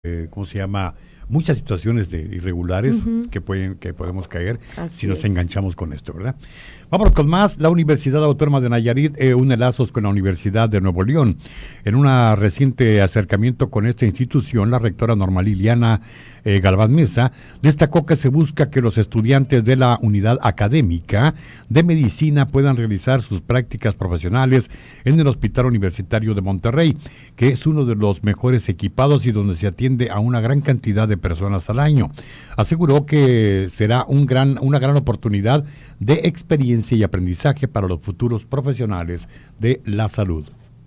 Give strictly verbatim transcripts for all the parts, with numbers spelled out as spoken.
Eh, ¿cómo se llama? Muchas situaciones de irregulares Uh-huh. que pueden que podemos caer Así si nos es. enganchamos con esto, ¿verdad? Vamos con más. La Universidad Autónoma de Nayarit eh, une lazos con la Universidad de Nuevo León. En un reciente acercamiento con esta institución, la rectora Norma Liliana eh, Galván Mesa destacó que se busca que los estudiantes de la unidad académica de medicina puedan realizar sus prácticas profesionales en el Hospital Universitario de Monterrey, que es uno de los mejores equipados y donde se atiende a una gran cantidad de personas al año. Aseguró que será un gran, una gran oportunidad de experiencia y aprendizaje para los futuros profesionales de la salud.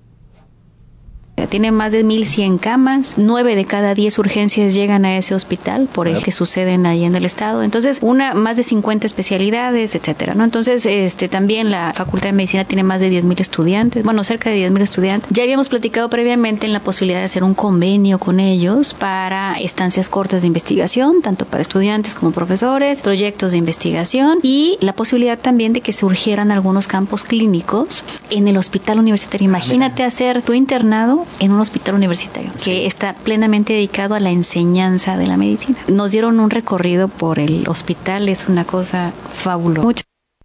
Tiene más de mil cien camas, nueve de cada diez urgencias llegan a ese hospital por el que suceden ahí en el estado. Entonces, una más de cincuenta especialidades, etcétera, ¿no? Entonces, este también la Facultad de Medicina tiene más de diez mil estudiantes, bueno, cerca de diez mil estudiantes. Ya habíamos platicado previamente en la posibilidad de hacer un convenio con ellos para estancias cortas de investigación, tanto para estudiantes como profesores, proyectos de investigación y la posibilidad también de que surgieran algunos campos clínicos en el hospital universitario. Imagínate hacer tu internado en un hospital universitario que está plenamente dedicado a la enseñanza de la medicina. Nos dieron un recorrido por el hospital, es una cosa fabulosa. Mucho.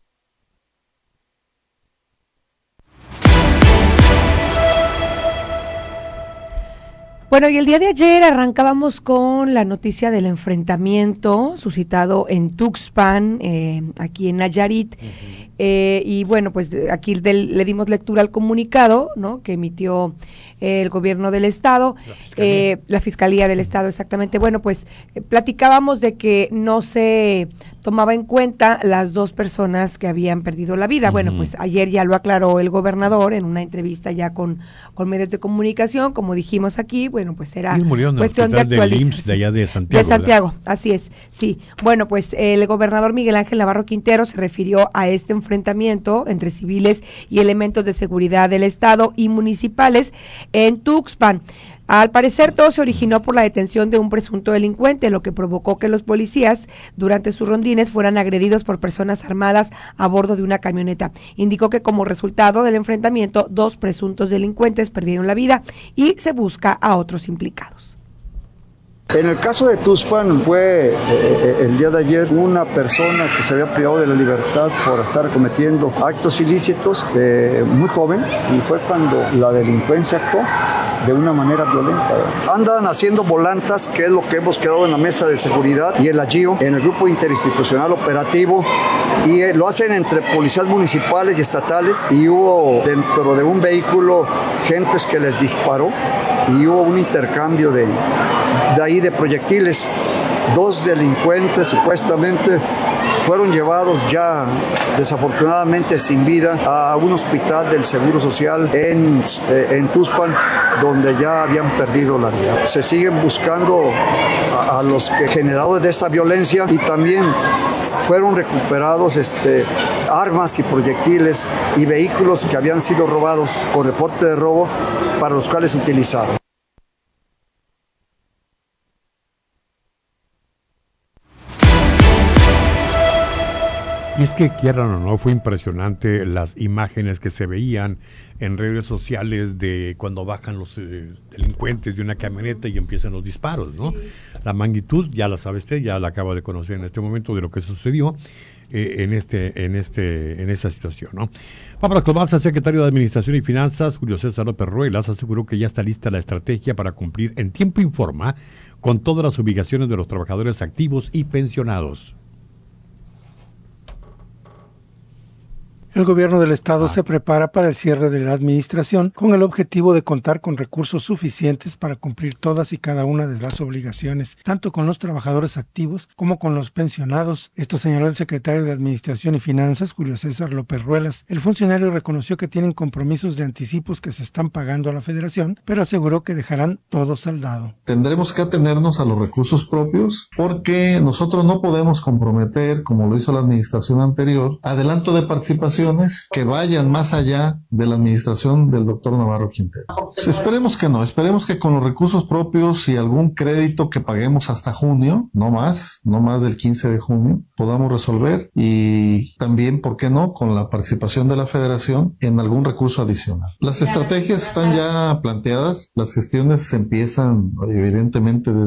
Bueno, y el día de ayer arrancábamos con la noticia del enfrentamiento suscitado en Tuxpan, eh, aquí en Nayarit. Uh-huh. Eh, y bueno, pues aquí del, le dimos lectura al comunicado, ¿no?, que emitió eh, el gobierno del estado, la fiscalía, eh, la fiscalía del estado, exactamente. Bueno, pues eh, platicábamos de que no se tomaba en cuenta las dos personas que habían perdido la vida. Uh-huh. Bueno, pues ayer ya lo aclaró el gobernador en una entrevista ya con, con medios de comunicación, como dijimos aquí. Bueno, pues era cuestión de actualizar. De allá de Santiago. De Santiago, ¿verdad? Así es, sí. Bueno, pues el gobernador Miguel Ángel Navarro Quintero se refirió a este enfrentamiento entre civiles y elementos de seguridad del estado y municipales en Tuxpan. Al parecer todo se originó por la detención de un presunto delincuente, lo que provocó que los policías durante sus rondines fueran agredidos por personas armadas a bordo de una camioneta. Indicó que como resultado del enfrentamiento, dos presuntos delincuentes perdieron la vida y se busca a otros implicados. En el caso de Tuxpan fue eh, el día de ayer una persona que se había privado de la libertad por estar cometiendo actos ilícitos, eh, muy joven, y fue cuando la delincuencia actuó de una manera violenta. Andan haciendo volantas, que es lo que hemos quedado en la mesa de seguridad y el A G I O, en el grupo interinstitucional operativo, y eh, lo hacen entre policías municipales y estatales, y hubo dentro de un vehículo gentes que les disparó y hubo un intercambio de, de ahí de proyectiles. Dos delincuentes supuestamente fueron llevados ya desafortunadamente sin vida a un hospital del Seguro Social en, eh, en Tuxpan, donde ya habían perdido la vida. Se siguen buscando a, a los que generadores de esta violencia, y también fueron recuperados este, armas y proyectiles y vehículos que habían sido robados con reporte de robo, para los cuales se utilizaron. Y es que, quieran o no, fue impresionante las imágenes que se veían en redes sociales de cuando bajan los eh, delincuentes de una camioneta y empiezan los disparos, ¿no? Sí. La magnitud, ya la sabe usted, ya la acaba de conocer en este momento de lo que sucedió eh, en este, en este, en esa situación, ¿no? Vamos con más. El secretario de Administración y Finanzas, Julio César López Ruelas, aseguró que ya está lista la estrategia para cumplir en tiempo y forma con todas las ubicaciones de los trabajadores activos y pensionados. El gobierno del estado ah. se prepara para el cierre de la administración con el objetivo de contar con recursos suficientes para cumplir todas y cada una de las obligaciones, tanto con los trabajadores activos como con los pensionados. Esto señaló el secretario de Administración y Finanzas, Julio César López Ruelas. El funcionario reconoció que tienen compromisos de anticipos que se están pagando a la federación, pero aseguró que dejarán todo saldado. Tendremos que atenernos a los recursos propios porque nosotros no podemos comprometer, como lo hizo la administración anterior, adelanto de participación que vayan más allá de la administración del doctor Navarro Quintero. Esperemos que no, esperemos que con los recursos propios y algún crédito que paguemos hasta junio, no más, no más del quince de junio, podamos resolver, y también, ¿por qué no?, con la participación de la federación en algún recurso adicional. Las estrategias están ya planteadas, las gestiones se empiezan evidentemente desde